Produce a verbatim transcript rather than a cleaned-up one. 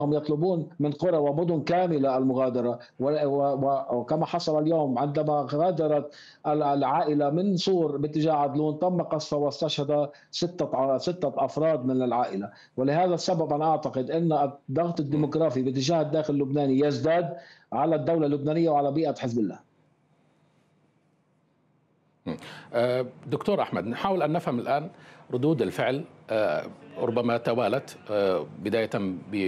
هم يطلبون من قرى ومدن كاملة المغادرة، وكما حصل اليوم عندما غادرت العائلة من صور باتجاه عدلون تم قصفها واستشهد ستة ستة أفراد من العائلة. ولهذا السبب أنا أعتقد أن الضغط الديموغرافي باتجاه الداخل اللبناني يزداد على الدولة اللبنانية وعلى بيئة حزب الله. دكتور أحمد، نحاول أن نفهم الآن ردود الفعل ربما توالت بداية